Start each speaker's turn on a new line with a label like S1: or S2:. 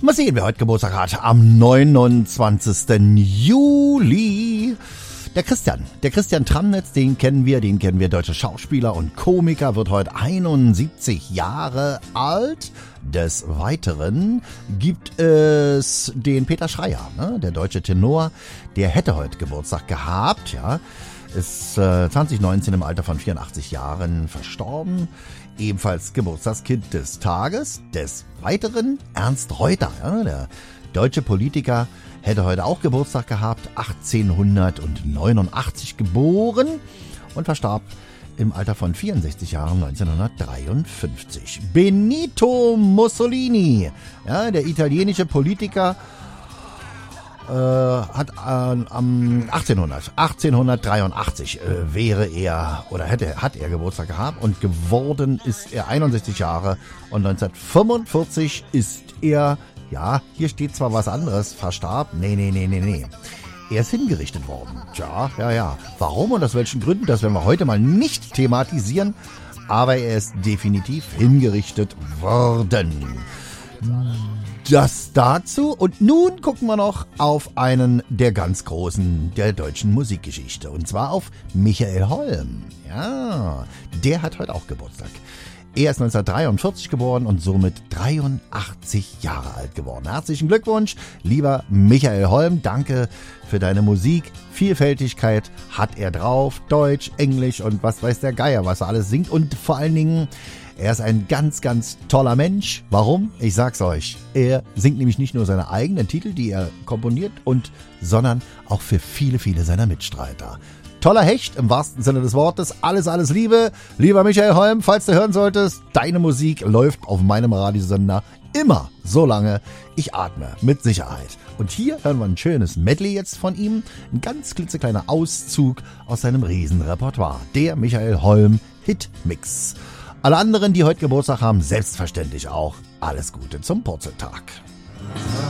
S1: Mal sehen, wer heute Geburtstag hat. Am 29. Juli. Der Christian Tramnitz, den kennen wir, deutscher Schauspieler und Komiker, wird heute 71 Jahre alt. Des Weiteren gibt es den Peter Schreier, ne? Der deutsche Tenor, der hätte heute Geburtstag gehabt, ja. Ist 2019 im Alter von 84 Jahren verstorben. Ebenfalls Geburtstagskind des Tages. Des Weiteren Ernst Reuter, ja, der deutsche Politiker, hätte heute auch Geburtstag gehabt. 1889 geboren und verstarb im Alter von 64 Jahren 1953. Benito Mussolini, ja, der italienische Politiker, hat 1883 hat er Geburtstag gehabt und geworden ist er 61 Jahre und 1945 ist er, ja, hier steht zwar was anderes, verstarb, nee. Er ist hingerichtet worden. Tja, ja. Warum und aus welchen Gründen, das werden wir heute mal nicht thematisieren, aber er ist definitiv hingerichtet worden. Das dazu. Und nun gucken wir noch auf einen der ganz Großen der deutschen Musikgeschichte. Und zwar auf Michael Holm. Ja, der hat heute auch Geburtstag. Er ist 1943 geboren und somit 83 Jahre alt geworden. Herzlichen Glückwunsch, lieber Michael Holm. Danke für deine Musik. Vielfältigkeit hat er drauf. Deutsch, Englisch und was weiß der Geier, was er alles singt. Und vor allen Dingen, er ist ein ganz, ganz toller Mensch. Warum? Ich sag's euch. Er singt nämlich nicht nur seine eigenen Titel, die er komponiert, sondern auch für viele, viele seiner Mitstreiter. Toller Hecht im wahrsten Sinne des Wortes. Alles Liebe. Lieber Michael Holm, falls du hören solltest, deine Musik läuft auf meinem Radiosender immer so lange ich atme, mit Sicherheit. Und hier hören wir ein schönes Medley jetzt von ihm. Ein ganz klitzekleiner Auszug aus seinem Riesenrepertoire. Der Michael Holm Hitmix. Alle anderen, die heute Geburtstag haben, selbstverständlich auch alles Gute zum Purzeltag.